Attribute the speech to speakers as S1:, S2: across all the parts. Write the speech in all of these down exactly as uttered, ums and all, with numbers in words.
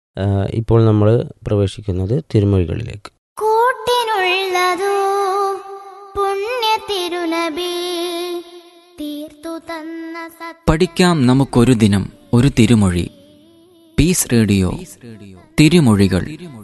S1: ഇപ്പോൾ നമ്മൾ പ്രവേശിക്കുന്നത് തിരുമൊഴികളിലേക്ക്.
S2: കൂട്ടിനുള്ളതോ പുണ്യ തിരുനബി തീർത്തു തന്ന സത്യ
S3: പഠിക്കാം നമുക്കൊരു ദിനം ഒരു തിരുമൊഴി. പീസ് റേഡിയോ തിരുമൊഴികൾ.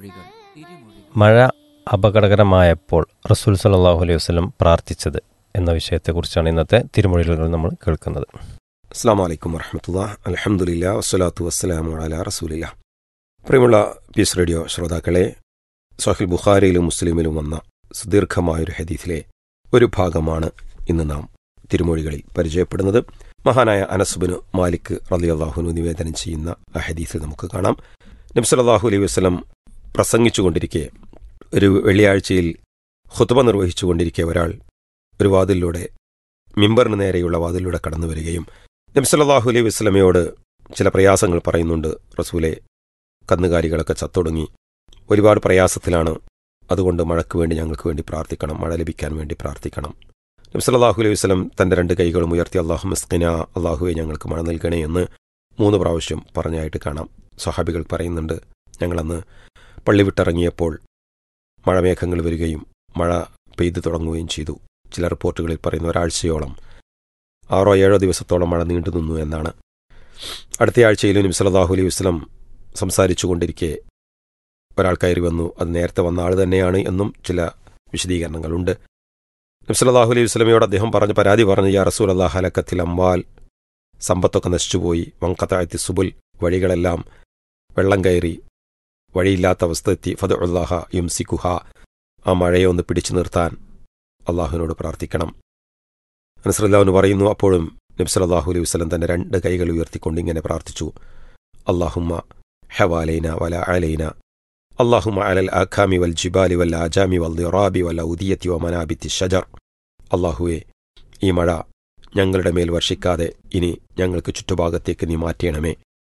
S4: മഴ അപകടകരമായപ്പോൾ റസൂൽ സല്ലല്ലാഹു അലൈഹി വസല്ലം പ്രാർത്ഥിച്ചത് എന്ന വിഷയത്തെക്കുറിച്ചാണ് ഇന്നത്തെ തിരുമൊഴികൾ നമ്മൾ കേൾക്കുന്നത്.
S5: അസ്സലാമു അലൈക്കും വറഹ്മത്തുള്ളാഹി അൽഹംദുലില്ലാഹി വസ്സലാത്തു വസ്സലാമു അലാ റസൂലില്ലാഹ്. പ്രിയമുള്ള പീസ് റേഡിയോ ശ്രോതാക്കളെ, സ്വഹീഹ് ബുഖാരിയിലും മുസ്ലിമിലും വന്ന സുദീർഘമായൊരു ഹദീസിലെ ഒരു ഭാഗമാണ് ഇന്ന് നാം തിരുമൊഴികളിൽ പരിചയപ്പെടുന്നത്. മഹാനായ അനസ് ബിൻ മാലിക് റളിയല്ലാഹു അൻഹു നിവേദനം ചെയ്യുന്ന ആ ഹദീസിൽ നമുക്ക് കാണാം, നബി സല്ലല്ലാഹു അലൈഹി വസല്ലം പ്രസംഗിച്ചുകൊണ്ടിരിക്കെ, ഒരു വെള്ളിയാഴ്ചയിൽ ഖുത്ബ നിർവഹിച്ചുകൊണ്ടിരിക്കെ ഒരാൾ ഒരു വാതിലിലൂടെ, മിമ്പറിന് നേരെയുള്ള വാതിലിലൂടെ കടന്നു വരികയും നബി സല്ലല്ലാഹു അലൈഹി വസല്ലമയോട് ചില പ്രയാസങ്ങൾ പറയുന്നുണ്ട്. റസൂലെ, കന്നുകാലികളൊക്കെ ചത്തൊടുങ്ങി, ഒരുപാട് പ്രയാസത്തിലാണ്, അതുകൊണ്ട് മഴയ്ക്ക് വേണ്ടി ഞങ്ങൾക്ക് വേണ്ടി പ്രാർത്ഥിക്കണം, മഴ ലഭിക്കാൻ വേണ്ടി പ്രാർത്ഥിക്കണം. നബി സല്ലല്ലാഹു അലൈഹി വസല്ലം തൻ്റെ രണ്ട് കൈകളും ഉയർത്തി അല്ലാഹുമ്മ സ്ഖിനാ, അല്ലാഹുവേ ഞങ്ങൾക്ക് മഴ നൽകണേ എന്ന് മൂന്ന് പ്രാവശ്യം പറഞ്ഞായിട്ട് കാണാം. സ്വഹാബികൾ പറയുന്നുണ്ട്, ഞങ്ങളന്ന് പള്ളി വിട്ടിറങ്ങിയപ്പോൾ മഴമേഘങ്ങൾ വരികയും മഴ പെയ്തു തുടങ്ങുകയും ചെയ്തു. ചില റിപ്പോർട്ടുകളിൽ പറയുന്ന ഒരാഴ്ചയോളം, ആറോ ഏഴോ ദിവസത്തോളം മഴ നീണ്ടു നിന്നു എന്നാണ്. അടുത്ത ആഴ്ചയിലും നബി സല്ലല്ലാഹു അലൈഹി വസല്ലം സംസാരിച്ചു കൊണ്ടിരിക്കെ ഒരാൾ കയറി വന്നു. അത് നേരത്തെ വന്ന ആൾ തന്നെയാണ് എന്നും ചില വിശദീകരണങ്ങളുണ്ട്. നബി സല്ലല്ലാഹു അലൈഹി വസല്ലമയോട് അദ്ദേഹം പറഞ്ഞ് പരാതി പറഞ്ഞു, യാ റസൂലല്ലാഹ് ഹലക്കത്തിൽ അംവാൽ, സമ്പത്തൊക്കെ നശിച്ചുപോയി, വൻഖതഅത്തി സുബുൽ, വഴികളെല്ലാം വെള്ളം കയറി, വഴിയില്ലാത്ത അവസ്ഥ എത്തി, ഫദ്ഉല്ലാഹ യുംസികുഹ, ആ മഴയെ ഒന്ന് പിടിച്ചു നിർത്താൻ അള്ളാഹുവിനോട് പ്രാർത്ഥിക്കണം. അനസ് റളിയല്ലാഹു അൻഹു പറയുന്നു, അപ്പോഴും നബി സല്ലല്ലാഹു അലൈഹി വസല്ലം തന്റെ രണ്ട് കൈകൾ ഉയർത്തിക്കൊണ്ട് ഇങ്ങനെ പ്രാർത്ഥിച്ചു, അല്ലാഹുമ്മ ഹവാലൈന വല അലൈന, അല്ലാഹുമ്മ അലൽ ആഖാമി വൽ ജിബാലി വൽ ആജാമി വൽ ദിറാബി വൽ ഔദിയത്തി വ മനാബിത്തി ഷജർ. അല്ലാഹുവേ, ഈ മഴ ഞങ്ങളുടെ മേൽ വർഷിക്കാതെ ഇനി ഞങ്ങൾക്ക് ചുറ്റുഭാഗത്തേക്ക് നീ മാറ്റണമേ.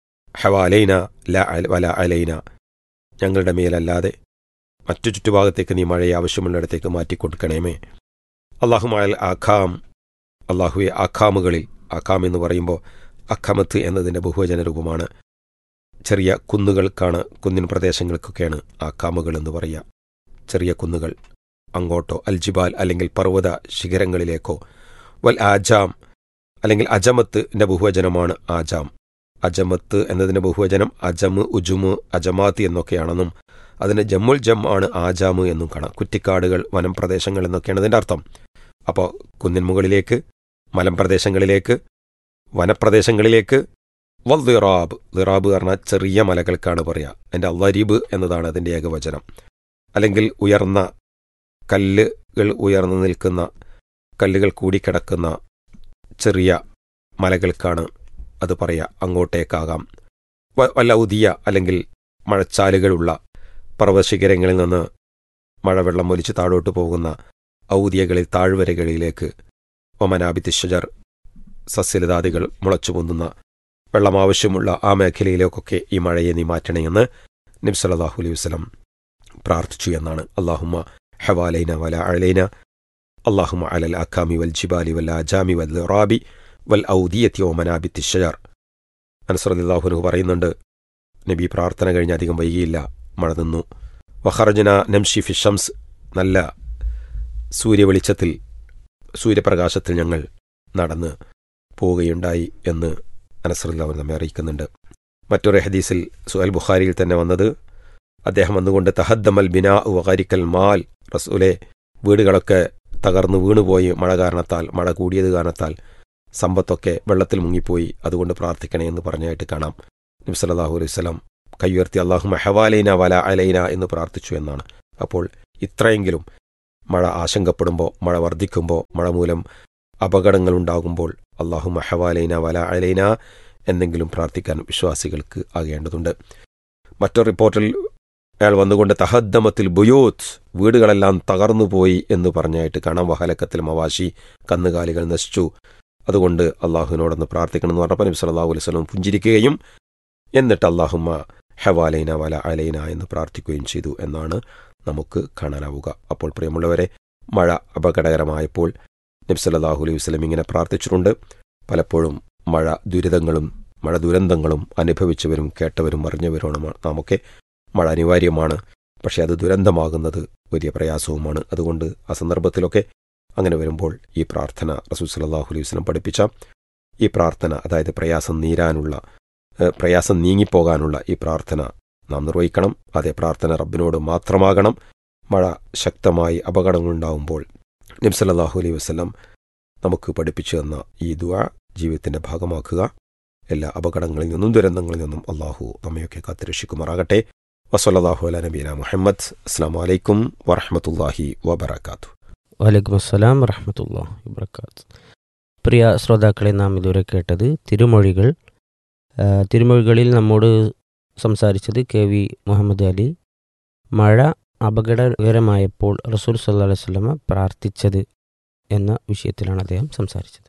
S5: ഹവാലൈന ല വല അലൈന, ഞങ്ങളുടെ മേലല്ലാതെ മറ്റു ചുറ്റുഭാഗത്തേക്ക് നീ മഴയെ ആവശ്യമുള്ളിടത്തേക്ക് മാറ്റിക്കൊടുക്കണമേ. അല്ലാഹുമ്മ അൽ ആഖാം, അല്ലാഹുവെ ആഖാമുകളിൽ, ആഖാം എന്ന് പറയുമ്പോൾ അഖമത്ത് എന്നതിൻ്റെ ബഹുവചന രൂപമാണ്. ചെറിയ കുന്നുകൾക്കാണ്, കുന്നിൻ പ്രദേശങ്ങൾക്കൊക്കെയാണ് ആഖാമുകൾ എന്ന് പറയുക. ചെറിയ കുന്നുകൾ, അങ്ങോട്ടോ, അൽജിബാൽ അല്ലെങ്കിൽ പർവ്വത ശിഖരങ്ങളിലേക്കോ. വൽ ആജാം അല്ലെങ്കിൽ അജമത്തിൻ്റെ ബഹുവചനമാണ് ആജാം. അജമത്ത് എന്നതിൻ്റെ ബഹുവചനം അജമ്, ഉജുമ്, അജമാത്ത് എന്നൊക്കെയാണെന്നും അതിന് ജമ്മുൽ ജം ആണ് ആജാമ് എന്നും കാണാം. കുറ്റിക്കാടുകൾ, വനം പ്രദേശങ്ങൾ എന്നൊക്കെയാണ് അതിൻ്റെ അർത്ഥം. അപ്പോൾ കുന്നിൻ മുകളിലേക്ക്, മലമ്പ്രദേശങ്ങളിലേക്ക്, വനപ്രദേശങ്ങളിലേക്ക്. വൽ ദിറാബ്, ദിറാബ് പറഞ്ഞാൽ ചെറിയ മലകൾക്കാണ് പറയുക. അതിൻ്റെ അള്ളരീബ് എന്നതാണ് അതിൻ്റെ ഏകവചനം. അല്ലെങ്കിൽ ഉയർന്ന കല്ലുകൾ, ഉയർന്നു നിൽക്കുന്ന കല്ലുകൾ കൂടിക്കിടക്കുന്ന ചെറിയ മലകൾക്കാണ് അത് പറയുക, അങ്ങോട്ടേക്കാകാം. വല്ല ഉദിയ അല്ലെങ്കിൽ മഴച്ചാലുകളുള്ള പർവ്വതശിഖരങ്ങളിൽ നിന്ന് മഴവെള്ളം ഒലിച്ച് താഴോട്ട് പോകുന്ന ഔദിയകളിൽ, താഴ്വരകളിലേക്ക്. ഒമനാബിത്തി ഷജർ, സസ്യലതാദികൾ മുളച്ചു പൊന്തുന്ന വെള്ളം ആവശ്യമുള്ള ആ മേഖലയിലേക്കൊക്കെ ഈ മഴയെ നീ മാറ്റണമെന്ന് നബി സല്ലല്ലാഹു അലൈഹി വസല്ലം പ്രാർത്ഥിച്ചു എന്നാണ്. അല്ലാഹുമ്മ ഹവാലൈന വല അലൈന, അല്ലാഹുമ്മ അലൽ അഖാമി വൽ ജിബാലി വൽ ആജാമി വൽ ദിറാബി വൽ ഔദിയത്തി വ മനാബിത്തി ഷജർ. അനസ് റളിയല്ലാഹു അൻഹു പറയുന്നുണ്ട്, നബി പ്രാർത്ഥന കഴിഞ്ഞ് അധികം വൈകിയില്ല, മഴ നിന്നു. വഖറജ്ന നംശി ഫി ഷംസ്, നല്ല സൂര്യവെളിച്ചത്തിൽ, സൂര്യപ്രകാശത്തിൽ ഞങ്ങൾ നടന്ന് പോവുകയുണ്ടായി എന്ന് അനസ് റളിയല്ലാഹു അൻഹു നമ്മെ അറിയിക്കുന്നുണ്ട്. മറ്റൊരു ഹദീസിൽ സുഹൈൽ ബുഖാരിയിൽ തന്നെ വന്നത്, അദ്ദേഹം വന്നുകൊണ്ട് തഹദ്ദമൽ ബിനാ വഗരിക്കൽ മാൽ, റസൂലെ, വീടുകളൊക്കെ തകർന്നു വീണുപോയി മഴ കാരണത്താൽ, മഴ കൂടിയത് കാരണത്താൽ സമ്പത്തൊക്കെ വെള്ളത്തിൽ മുങ്ങിപ്പോയി, അതുകൊണ്ട് പ്രാർത്ഥിക്കണേ എന്ന് പറഞ്ഞായിട്ട് കാണാം. നബി സല്ലല്ലാഹു അലൈഹി വസല്ലം കൈയുയർത്തി അല്ലാഹുമ്മ ഹവാലൈന വല അലൈന എന്ന് പ്രാർത്ഥിച്ചു എന്നാണ്. അപ്പോൾ ഇത്രയെങ്കിലും മഴ ആശങ്കപ്പെടുമ്പോൾ, മഴ വർദ്ധിക്കുമ്പോൾ, മഴ മൂലം അപകടങ്ങളുണ്ടാകുമ്പോൾ അല്ലാഹുമ്മ ഹവാലൈന വല അലൈന എന്നെങ്കിലും പ്രാർത്ഥിക്കാൻ വിശ്വാസികൾക്ക് ആകേണ്ടതുണ്ട്. മറ്റൊരു റിപ്പോർട്ടിൽ അയാൾ വന്നുകൊണ്ട് തഹദ്ദമത്തിൽ ബുയൂത്ത്, വീടുകളെല്ലാം തകർന്നുപോയി എന്ന് പറഞ്ഞായിട്ട് കാണാം. വഹലക്കത്തിൽ മവാശി, കന്നുകാലികൾ നശിച്ചു, അതുകൊണ്ട് അള്ളാഹുവിനോടൊന്ന് പ്രാർത്ഥിക്കണമെന്ന് പറഞ്ഞപ്പോൾ നബി സല്ലല്ലാഹു അലൈഹി വസല്ലം പുഞ്ചിരിക്കുകയും എന്നിട്ട് അല്ലാഹുമ്മ ഹവാലൈന വല അലൈന എന്ന് പ്രാർത്ഥിക്കുകയും ചെയ്തു എന്നാണ് നമുക്ക് കാണാനാവുക. അപ്പോൾ പ്രിയമുള്ളവരെ, മഴ അപകടകരമായപ്പോൾ നബി സല്ലല്ലാഹു അലൈഹി വസല്ലം ഇങ്ങനെ പ്രാർത്ഥിച്ചിട്ടുണ്ട്. പലപ്പോഴും മഴ ദുരിതങ്ങളും മഴ ദുരന്തങ്ങളും അനുഭവിച്ചവരും കേട്ടവരും അറിഞ്ഞവരുമാണ് നാമൊക്കെ. മഴ അനിവാര്യമാണ്, പക്ഷേ അത് ദുരന്തമാകുന്നത് വലിയ പ്രയാസവുമാണ്. അതുകൊണ്ട് ആ സന്ദർഭത്തിലൊക്കെ അങ്ങനെ വരുമ്പോൾ ഈ പ്രാർത്ഥന റസൂൽ സല്ലല്ലാഹു അലൈഹി വസല്ലം പഠിപ്പിച്ച ഈ പ്രാർത്ഥന, അതായത് പ്രയാസം നീരാനുള്ള പ്രയാസം നീങ്ങിപ്പോകാനുള്ള ഈ പ്രാർത്ഥന നാം നിർവഹിക്കണം. അതേ പ്രാർത്ഥന റബ്ബിനോട് മാത്രമാകണം. മഴ ശക്തമായി അപകടങ്ങളുണ്ടാവുമ്പോൾ നബി സല്ലല്ലാഹു അലൈഹി വസല്ലം നമുക്ക് പഠിപ്പിച്ചു തന്ന ഈ ദുആ ജീവിതത്തിന്റെ ഭാഗമാക്കുക. എല്ലാ അപകടങ്ങളിൽ നിന്നും ദുരന്തങ്ങളിൽ നിന്നും അള്ളാഹു നമ്മയൊക്കെ കാത്തുരക്ഷിക്കുമാറാകട്ടെ. വസല്ലല്ലാഹു അലാ നബീന മുഹമ്മദ്. അസ്സലാമു അലൈക്കും വറഹ്മത്തുള്ളാഹി വബറകാതുഹു.
S1: വലൈക്കും അസ്സലാം വറഹ്മത്തുള്ളാഹി വബറകാതുഹു. പ്രിയ ശ്രോതാക്കളെ, നാം ഇതുവരെ കേട്ടത് തിരുമൊഴികൾ. തിരുമൊഴികളിൽ നമ്മോട് സംസാരിച്ചത് കെ വി മുഹമ്മദ് അലി. മഴ അപകടകരമായപ്പോൾ റസൂൽ സല്ലല്ലാഹു അലൈഹി വസല്ലമ പ്രാർത്ഥിച്ചത് എന്ന വിഷയത്തിലാണ് അദ്ദേഹം സംസാരിച്ചത്.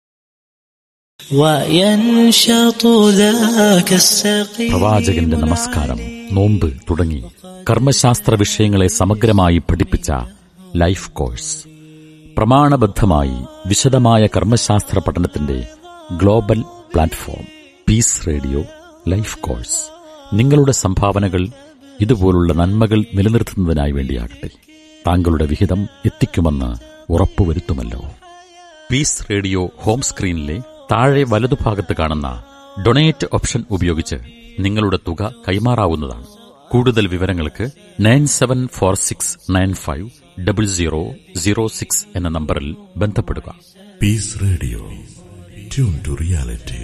S6: പ്രവാചകന്റെ നമസ്കാരം, നോമ്പ് തുടങ്ങി കർമ്മശാസ്ത്ര വിഷയങ്ങളെ സമഗ്രമായി പഠിപ്പിച്ച ലൈഫ് കോഴ്സ്. പ്രമാണബദ്ധമായി വിശദമായ കർമ്മശാസ്ത്ര പഠനത്തിന്റെ global platform piece radio life course. നിങ്ങളുടെ സംഭാവനകൾ ഇതുപോലുള്ള നന്മകൾ നിലനിർത്തുന്നതിനായി വേണ്ടിയാകട്ടെ. താങ്കളുടെ വിഹിതം എത്തിക്കുമെന്ന് ഉറപ്പുവരുത്തുമല്ലോ. പീസ് റേഡിയോ ഹോം സ്ക്രീനിലെ താഴെ വലതുഭാഗത്ത് കാണുന്ന ഡൊണേറ്റ് ഓപ്ഷൻ ഉപയോഗിച്ച് നിങ്ങളുടെ തുക കൈമാറാവുന്നതാണ്. കൂടുതൽ വിവരങ്ങൾക്ക് nine seven four six nine five double zero zero six എന്ന നമ്പറിൽ ബന്ധപ്പെടുക.
S7: Piece radio, tune to reality.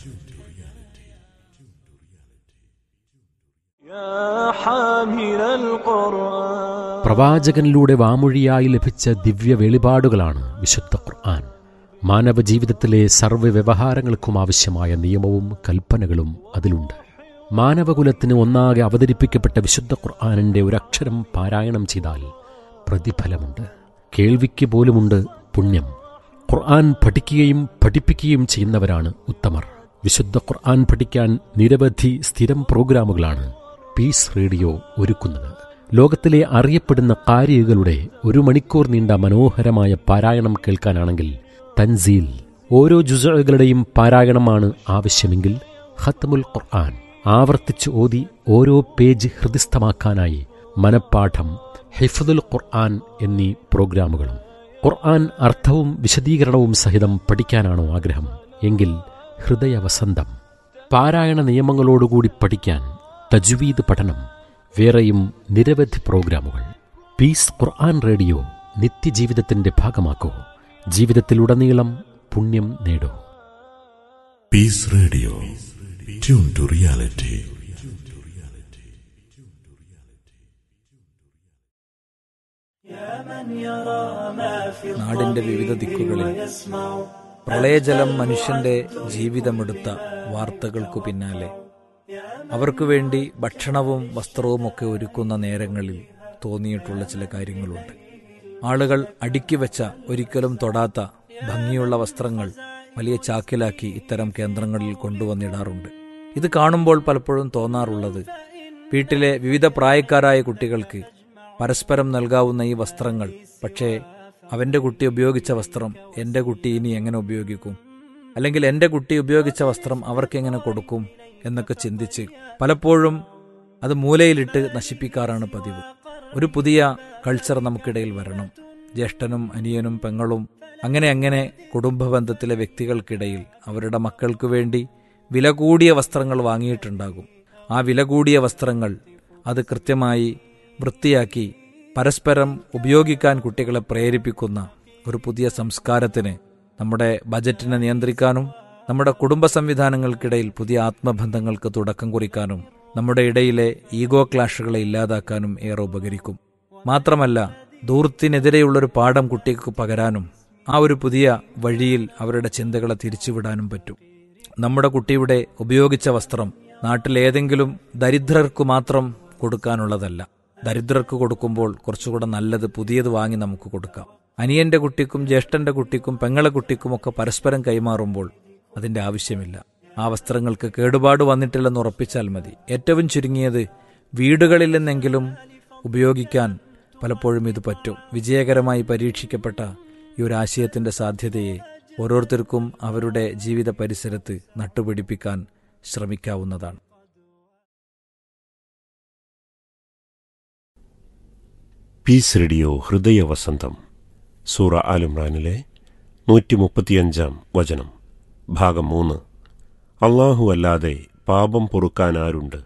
S6: പ്രവാചകനിലൂടെ വാമൊഴിയായി ലഭിച്ച ദിവ്യ വെളിപാടുകളാണ് വിശുദ്ധ ഖുർആൻ. മാനവ ജീവിതത്തിലെ സർവ്വ വ്യവഹാരങ്ങൾക്കും ആവശ്യമായ നിയമവും കൽപ്പനകളും അതിലുണ്ട്. മാനവകുലത്തിന് ഒന്നാകെ അവതരിപ്പിക്കപ്പെട്ട വിശുദ്ധ ഖുർആനിന്റെ ഒരക്ഷരം പാരായണം ചെയ്താൽ പ്രതിഫലമുണ്ട്. കേൾവിക്ക് പോലുമുണ്ട് പുണ്യം. ഖുർആൻ പഠിക്കുകയും പഠിപ്പിക്കുകയും ചെയ്യുന്നവരാണ് ഉത്തമർ. വിശുദ്ധ ഖുർആൻ പഠിക്കാൻ നിരവധി സ്ഥിരം പ്രോഗ്രാമുകളാണ് പീസ് റേഡിയോ ഒരുക്കുന്നത്. ലോകത്തിലെ അറിയപ്പെടുന്ന ഖാരികളുടെ ഒരു മണിക്കൂർ നീണ്ട മനോഹരമായ പാരായണം കേൾക്കാനാണെങ്കിൽ തൻസീൽ, ഓരോ ജുസുകളുടെയും പാരായണമാണ് ആവശ്യമെങ്കിൽ ഖത്മുൽ ഖുർആൻ, ആവർത്തിച്ച് ഓതി ഓരോ പേജ് ഹൃദിസ്ഥമാക്കാനായി മനപ്പാഠം, ഹിഫ്ദുൽ ഖുർആൻ എന്നീ പ്രോഗ്രാമുകളും. ഖുർആൻ അർത്ഥവും വിശദീകരണവും സഹിതം പഠിക്കാനാണോ ആഗ്രഹം? എങ്കിൽ ഹൃദയവസന്തം, പാരായണ നിയമങ്ങളോടുകൂടി പഠിക്കാൻ തജ്വീദ് പഠനം, വേറെയും നിരവധി പ്രോഗ്രാമുകൾ. പീസ് ഖുർആൻ റേഡിയോ നിത്യജീവിതത്തിന്റെ ഭാഗമാക്കൂ. ജീവിതത്തിലുടനീളം പുണ്യം നേടൂ.
S7: Piece radio, tune to reality.
S8: നാടിന്റെ വിവിധ ദിക്കുകളിൽ പ്രളയജലം മനുഷ്യന്റെ ജീവിതമെടുത്ത വാർത്തകൾക്കു പിന്നാലെ അവർക്കു വേണ്ടി ഭക്ഷണവും വസ്ത്രവുമൊക്കെ ഒരുക്കുന്ന നേരങ്ങളിൽ തോന്നിയിട്ടുള്ള ചില കാര്യങ്ങളുണ്ട്. ആളുകൾ അടുക്കി വെച്ച, ഒരിക്കലും തൊടാത്ത ഭംഗിയുള്ള വസ്ത്രങ്ങൾ വലിയ ചാക്കിലാക്കി ഇത്തരം കേന്ദ്രങ്ങളിൽ കൊണ്ടുവന്നിടാറുണ്ട്. ഇത് കാണുമ്പോൾ പലപ്പോഴും തോന്നാറുള്ളത്, വീട്ടിലെ വിവിധ പ്രായക്കാരായ കുട്ടികൾക്ക് പരസ്പരം നൽകാവുന്ന ഈ വസ്ത്രങ്ങൾ, പക്ഷേ അവൻ്റെ കുട്ടി ഉപയോഗിച്ച വസ്ത്രം എൻ്റെ കുട്ടി ഇനി എങ്ങനെ ഉപയോഗിക്കും, അല്ലെങ്കിൽ എൻ്റെ കുട്ടി ഉപയോഗിച്ച വസ്ത്രം അവർക്കെങ്ങനെ കൊടുക്കും എന്നൊക്കെ ചിന്തിച്ച് പലപ്പോഴും അത് മൂലയിലിട്ട് നശിപ്പിക്കാറാണ് പതിവ്. ഒരു പുതിയ കൾച്ചർ നമുക്കിടയിൽ വരണം. ജ്യേഷ്ഠനും അനിയനും പെങ്ങളും അങ്ങനെ അങ്ങനെ കുടുംബബന്ധത്തിലെ വ്യക്തികൾക്കിടയിൽ അവരുടെ മക്കൾക്ക് വേണ്ടി വില കൂടിയ വസ്ത്രങ്ങൾ വാങ്ങിയിട്ടുണ്ടാകും. ആ വില കൂടിയ വസ്ത്രങ്ങൾ അത് കൃത്യമായി വൃത്തിയാക്കി പരസ്പരം ഉപയോഗിക്കാൻ കുട്ടികളെ പ്രേരിപ്പിക്കുന്ന ഒരു പുതിയ സംസ്കാരത്തിന് നമ്മുടെ ബജറ്റിനെ നിയന്ത്രിക്കാനും നമ്മുടെ കുടുംബ സംവിധാനങ്ങൾക്കിടയിൽ പുതിയ ആത്മബന്ധങ്ങൾക്ക് തുടക്കം കുറിക്കാനും നമ്മുടെ ഇടയിലെ ഈഗോ ക്ലാഷുകളെ ഇല്ലാതാക്കാനും ഏറെ ഉപകരിക്കും. മാത്രമല്ല, ധൂർത്തിനെതിരെയുള്ളൊരു പാഠം കുട്ടിക്ക് പകരാനും ആ ഒരു പുതിയ വഴിയിൽ അവരുടെ ചിന്തകളെ തിരിച്ചുവിടാനും പറ്റും. നമ്മുടെ കുട്ടിയുടെ ഉപയോഗിച്ച വസ്ത്രം നാട്ടിലേതെങ്കിലും ദരിദ്രർക്ക് മാത്രം കൊടുക്കാനുള്ളതല്ല. ദരിദ്രർക്ക് കൊടുക്കുമ്പോൾ കുറച്ചുകൂടെ നല്ലത് പുതിയത് വാങ്ങി നമുക്ക് കൊടുക്കാം. അനിയന്റെ കുട്ടിക്കും ജ്യേഷ്ഠന്റെ കുട്ടിക്കും പെങ്ങളെ കുട്ടിക്കുമൊക്കെ പരസ്പരം കൈമാറുമ്പോൾ അതിന്റെ ആവശ്യമില്ല. ആ വസ്ത്രങ്ങൾക്ക് കേടുപാട് വന്നിട്ടില്ലെന്ന് ഉറപ്പിച്ചാൽ മതി. ഏറ്റവും ചുരുങ്ങിയത് വീടുകളിൽ നിന്നെങ്കിലും ഉപയോഗിക്കാൻ പലപ്പോഴും ഇത് പറ്റും. വിജയകരമായി പരീക്ഷിക്കപ്പെട്ട ഈ ഒരു ആശയത്തിന്റെ സാധ്യതയെ ഓരോരുത്തർക്കും അവരുടെ ജീവിത പരിസരത്ത് നട്ടുപിടിപ്പിക്കാൻ ശ്രമിക്കാവുന്നതാണ്.
S9: പീസ് റേഡിയോ ഹൃദയവസന്തം സൂറ ആലുംറാനിലെ നൂറ്റി മുപ്പത്തിയഞ്ചാം വചനം ഭാഗം മൂന്ന്. അള്ളാഹു അല്ലാതെ പാപം പൊറുക്കാനാരുണ്ട്?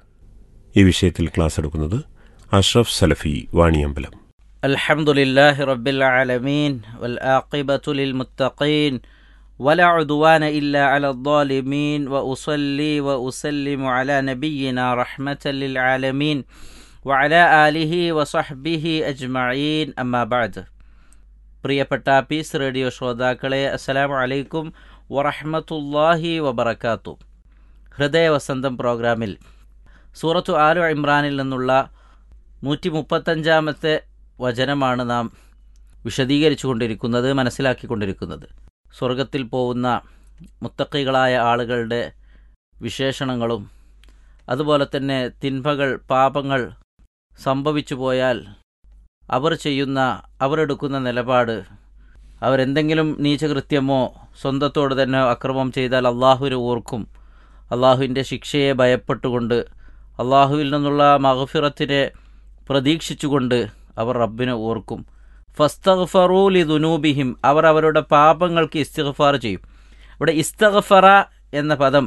S9: ഈ വിഷയത്തിൽ ക്ലാസ് എടുക്കുന്നത് അഷ്റഫ് സലഫി വാണിയമ്പലം.
S1: അൽഹംദുലില്ലാഹി റബ്ബിൽ ആലമീൻ വൽ ആഖിബത്തു ലിൽ മുത്തഖീൻ വലാ ഉദ്വാന ഇല്ലാ അലൽ ളാലിമീൻ വഉസല്ലി വഉസല്ലിമു അലാ നബിയിനാ റഹ്മത്തൽ ലിൽ ആലമീൻ വഅലാ ആലിഹി വസഹ്ബിഹി അജ്മഈൻ. അമ്മാ ബഅദ്. പ്രിയപ്പെട്ട പീസ് റേഡിയോ ശ്രോതാക്കളെ, അസ്സലാമു അലൈക്കും വറഹ്മത്തുള്ളാഹി വബറകാതുഹു. ഹൃദയവസന്തം പ്രോഗ്രാമിൽ സൂറത്തു ആലു ഇമ്രാനിൽ നിന്നുള്ള നൂറ്റി മുപ്പത്തഞ്ചാമത്തെ വചനമാണ് നാം വിശദീകരിച്ചു കൊണ്ടിരിക്കുന്നത്, മനസ്സിലാക്കിക്കൊണ്ടിരിക്കുന്നത്. സ്വർഗത്തിൽ പോകുന്ന മുത്തഖികളായ ആളുകളുടെ വിശേഷണങ്ങളും അതുപോലെ തന്നെ തിന്മകൾ, പാപങ്ങൾ സംഭവിച്ചു പോയാൽ അവർ ചെയ്യുന്ന അവരെടുക്കുന്ന നിലപാട്, അവരെന്തെങ്കിലും നീചകൃത്യമോ സ്വന്തത്തോട് തന്നെ അക്രമം ചെയ്താൽ അള്ളാഹുവിനെ ഓർക്കും, അള്ളാഹുവിൻ്റെ ശിക്ഷയെ ഭയപ്പെട്ടുകൊണ്ട് അള്ളാഹുവിൽ നിന്നുള്ള മഗ്ഫിറത്തിനെ പ്രതീക്ഷിച്ചുകൊണ്ട് അവർ റബ്ബിനെ ഓർക്കും. ഫസ്തഗ്ഫറൂ ലിദുനൂബിഹിം, അവർ അവരുടെ പാപങ്ങൾക്ക് ഇസ്തിഗ്ഫാർ ചെയ്യും. ഇവിടെ ഇസ്തഗ്ഫറ എന്ന പദം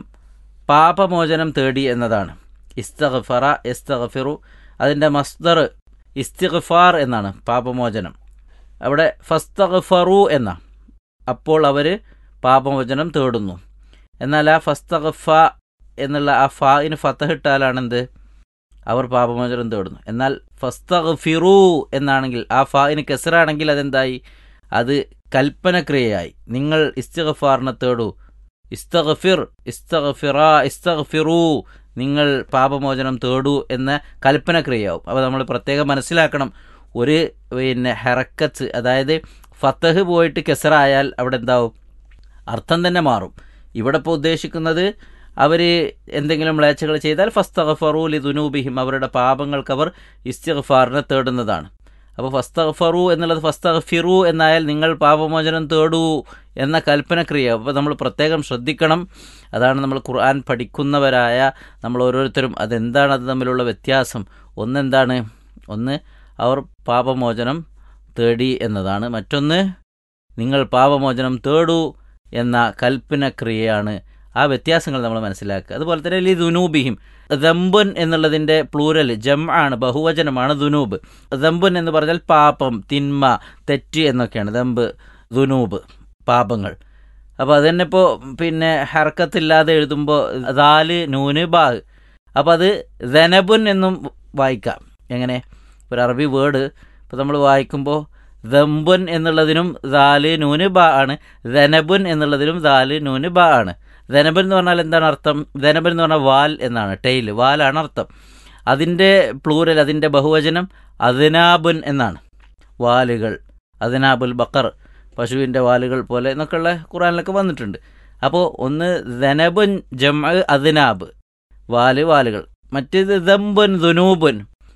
S1: പാപമോചനം തേടി എന്നതാണ്. ഇസ്തഗ്ഫറ ഇസ്തഗ്ഫിറു, അതിൻ്റെ മസ്ദർ ഇസ്തിഗ്ഫാർ എന്നാണ്, പാപമോചനം. അവിടെ ഫസ്തഗ്ഫറൂ എന്ന, അപ്പോൾ അവർ പാപമോചനം തേടുന്നു. എന്നാൽ ആ ഫസ്തഗ്ഫ എന്നുള്ള ആ ഫായിന് ഫതഹിട്ടാലാണെന്ത്, അവർ പാപമോചനം തേടുന്നു. എന്നാൽ ഫസ്തഗ്ഫിറൂ എന്നാണെങ്കിൽ ആ ഫായിന് കെസറാണെങ്കിൽ അതെന്തായി, അത് കൽപ്പനക്രിയയായി. നിങ്ങൾ ഇസ്തിഗ്ഫാറിനെ തേടൂ. ഇസ്തഗ്ഫിർ ഇസ്തഗ്ഫിറ ഇസ്തഗ്ഫിറൂ, നിങ്ങൾ പാപമോചനം തേടൂ എന്ന കൽപ്പനക്രിയയാവും. അപ്പോൾ നമ്മൾ പ്രത്യേകം മനസ്സിലാക്കണം, ഒരു പിന്നെ ഹറക്കത്ത്, അതായത് ഫതഹ് പോയിട്ട് കെസറായാൽ അവിടെ എന്താവും, അർത്ഥം തന്നെ മാറും. ഇവിടെ ഇപ്പോൾ ഉദ്ദേശിക്കുന്നത് അവർ എന്തെങ്കിലും മ്ലേച്ഛകൾ ചെയ്താൽ ഫസ്തഗ്ഫറൂ ലിദുനൂബിഹിം, അവരുടെ പാപങ്ങൾക്ക് അവർ ഇസ്തിഗ്ഫാറിനെ തേടുന്നതാണ്. അപ്പോൾ ഫസ്തഗ്ഫറൂ എന്നുള്ളത് ഫസ്തഗ്ഫിറൂ എന്നായാൽ നിങ്ങൾ പാപമോചനം തേടൂ എന്ന കൽപ്പനക്രിയ. അപ്പോൾ നമ്മൾ പ്രത്യേകം ശ്രദ്ധിക്കണം. അതാണ് നമ്മൾ ഖുർആൻ പഠിക്കുന്നവരായ നമ്മൾ ഓരോരുത്തരും അതെന്താണ് അത് തമ്മിലുള്ള വ്യത്യാസം. ഒന്നെന്താണ്, ഒന്ന് അവർ പാപമോചനം തേടി എന്നതാണ്, മറ്റൊന്ന് നിങ്ങൾ പാപമോചനം തേടൂ എന്ന കൽപ്പനക്രിയയാണ്. ആ വ്യത്യാസങ്ങൾ നമ്മൾ മനസ്സിലാക്കുക. അതുപോലെ തന്നെ ലി ദുനൂബിഹിം, ദംബുൻ എന്നുള്ളതിൻ്റെ പ്ലൂരൽ ജം ആണ്, ബഹുവചനമാണ് ദുനൂബ്. ദംബുൻ എന്ന് പറഞ്ഞാൽ പാപം, തിന്മ, തെറ്റ് എന്നൊക്കെയാണ് ദംബ്, ദുനൂബ്, പാപങ്ങൾ. അപ്പോൾ അത് തന്നെ ഇപ്പോൾ പിന്നെ ഹർക്കത്തില്ലാതെ എഴുതുമ്പോൾ ദാല് നൂന് ബാ, അപ്പോൾ അത് ദനബുൻ എന്നും വായിക്കാം. എങ്ങനെ, ഒരു അറബി വേർഡ് ഇപ്പോൾ നമ്മൾ വായിക്കുമ്പോൾ ദംബുൻ എന്നുള്ളതിനും ദാല് നൂന് ബാ ആണ്, ദനബുൻ എന്നുള്ളതിനും ദാല് നൂന് ബാ ആണ്. ദനബൻ എന്ന് പറഞ്ഞാൽ എന്താണ് അർത്ഥം? ദനബൻ എന്ന് പറഞ്ഞാൽ വാൽ എന്നാണ്, ടെയിൽ, വാലാണ് അർത്ഥം. അതിൻ്റെ പ്ലൂരൽ, അതിൻ്റെ ബഹുവചനം അദ്നാബുൻ എന്നാണ്, വാലുകൾ. അദ്നാബുൽ ബക്കർ, പശുവിൻ്റെ വാലുകൾ പോലെ എന്നൊക്കെയുള്ള ഖുർആനിലൊക്കെ വന്നിട്ടുണ്ട്. അപ്പോൾ ഒന്ന് ദനബുൻ ജംഅ അദ്നാബ്, വാല്, വാലുകൾ. മറ്റേത് ദംബുൻ ദുനൂബുൻ,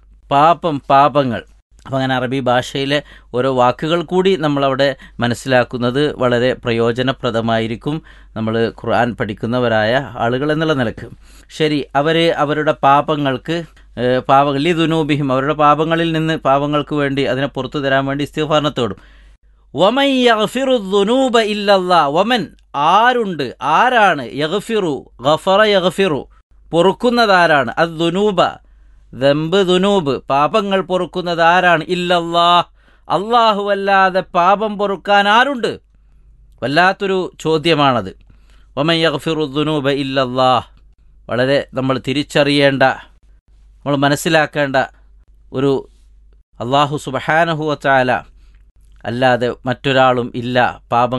S1: പാപം, പാപങ്ങൾ. അപ്പോൾ അങ്ങനെ അറബി ഭാഷയിലെ ഓരോ വാക്കുകൾ കൂടി നമ്മളവിടെ മനസ്സിലാക്കുന്നത് വളരെ പ്രയോജനപ്രദമായിരിക്കും നമ്മൾ ഖുർആൻ പഠിക്കുന്നവരായ ആളുകൾ എന്നുള്ള നിലക്ക്. ശരി, അവർ അവരുടെ പാപങ്ങൾക്ക് പാപങ്ങൾ ലി ദുനൂബിഹിം, അവരുടെ പാപങ്ങളിൽ നിന്ന് പാപങ്ങൾക്ക് വേണ്ടി അതിനെ പുറത്തു തരാൻ വേണ്ടി ഇസ്തിഗ്ഫാറിനെ തേടും. വമൻ യഗ്ഫിറു ദുനൂബ ഇല്ലല്ലാഹ്, വമൻ ആരുണ്ട്, ആരാണ്, യഗ്ഫിറു ഗഫറ യഗ്ഫിറു പൊറുക്കുന്നതാരാണ്, അത് ദുനൂബ ദംബ് ദുനൂബ് പാപങ്ങൾ പൊറുക്കുന്നത് ആരാണ്, ഇല്ലല്ലാഹ് അല്ലാഹുവല്ലാതെ പാപം പൊറുക്കാൻ ആരുണ്ട്? വല്ലാത്തൊരു ചോദ്യമാണത്. വമൻ യഗ്ഫിറു ദുനൂബ ഇല്ലല്ലാഹ്, വളരെ നമ്മൾ തിരിച്ചറിയേണ്ട, നമ്മൾ മനസ്സിലാക്കേണ്ട ഒരു, അല്ലാഹു സുബ്ഹാനഹു വ തആല അല്ലാതെ മറ്റൊരാളും ഇല്ല പാപം